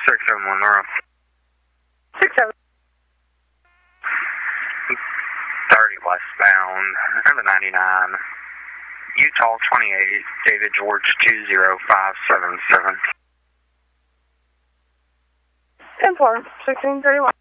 671 Monroe. 67. 30 westbound, number 99. Utah 28, David George 20577. 10-4, 1631.